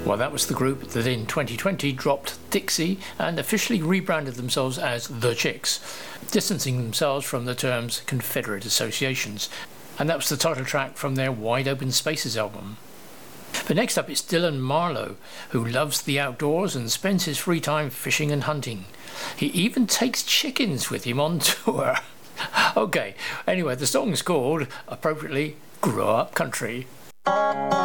Well, that was the group that in 2020 dropped Dixie and officially rebranded themselves as The Chicks, distancing themselves from the terms Confederate associations. And that was the title track from their Wide Open Spaces album. But next up it's Dylan Marlowe, who loves the outdoors and spends his free time fishing and hunting. He even takes chickens with him on tour. Okay, anyway, the song's called, appropriately, Grow Up Country.